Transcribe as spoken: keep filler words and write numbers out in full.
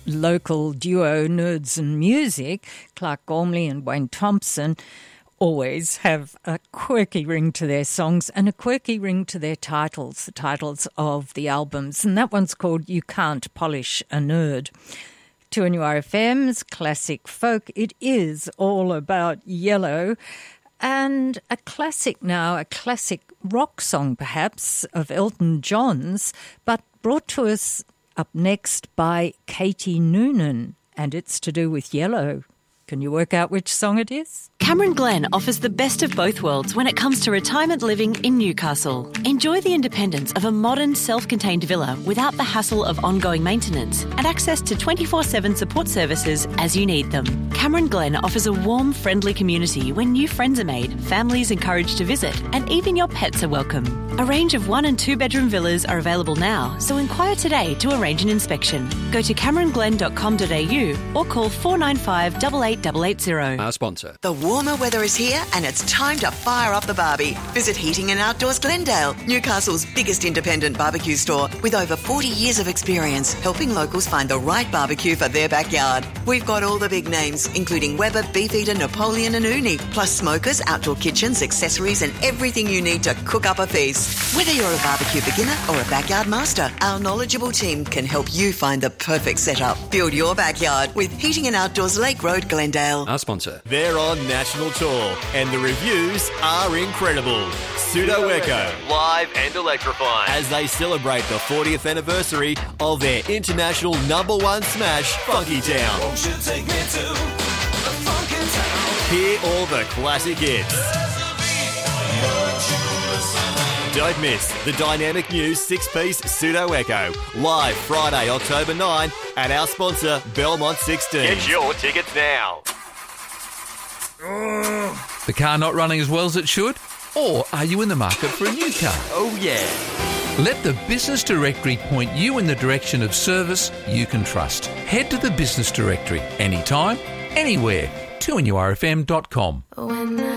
local duo Nerds and Music, Clark Gormley and Wayne Thompson, always have a quirky ring to their songs and a quirky ring to their titles, the titles of the albums. And that one's called You Can't Polish a Nerd. two N U R F M's Classic Folk, it is all about Yellow. And a classic now, a classic rock song perhaps of Elton John's, but brought to us up next by Katie Noonan. And it's to do with Yellow. Can you work out which song it is? Cameron Glen offers the best of both worlds when it comes to retirement living in Newcastle. Enjoy the independence of a modern, self-contained villa without the hassle of ongoing maintenance and access to twenty-four seven support services as you need them. Cameron Glen offers a warm, friendly community where new friends are made, families encouraged to visit, and even your pets are welcome. A range of one and two bedroom villas are available now, so inquire today to arrange an inspection. Go to cameron glen dot com dot a u or call four nine five, eight eight eight eight zero. Our sponsor. The warmer weather is here and it's time to fire up the barbie. Visit Heating and Outdoors Glendale, Newcastle's biggest independent barbecue store with over forty years of experience helping locals find the right barbecue for their backyard. We've got all the big names, including Weber, Beefeater, Napoleon and Uni, plus smokers, outdoor kitchens, accessories and everything you need to cook up a feast. Whether you're a barbecue beginner or a backyard master, our knowledgeable team can help you find the perfect setup. Build your backyard with Heating and Outdoors Lake Road, Glendale. Our sponsor. They're on national tour and the reviews are incredible. Pseudo Echo, live and electrifying, as they celebrate the fortieth anniversary of their international number one smash, Funky Town. Won't you take me to the Funky Town? Hear all the classic hits. Don't miss the dynamic new six-piece Pseudo Echo, live Friday, October ninth at our sponsor, Belmont sixteen. Get your tickets now. The car not running as well as it should? Or are you in the market for a new car? Oh yeah. Let the Business Directory point you in the direction of service you can trust. Head to the Business Directory anytime, anywhere. two N U R F M dot com. When